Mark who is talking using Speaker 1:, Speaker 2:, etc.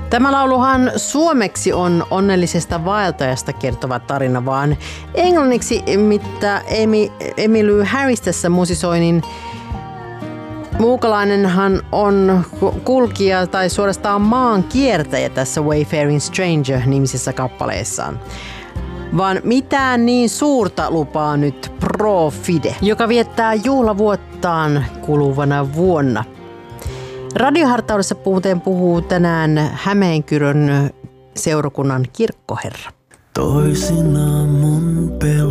Speaker 1: Tämä lauluhan suomeksi on onnellisesta vaeltajasta kertova tarina, vaan englanniksi, mitä Emmylou Harris tässä musisoi, niin muukalainenhan on kulkija tai suorastaan maan kiertäjä tässä Wayfaring Stranger-nimisessä kappaleessaan. Vaan mitään niin suurta lupaa nyt Pro Fide, joka viettää juhlavuottaan kuluvana vuonna. Radiohartaudessa muuten puhuu tänään Hämeenkyrön seurakunnan kirkkoherra.
Speaker 2: Toisinaan mun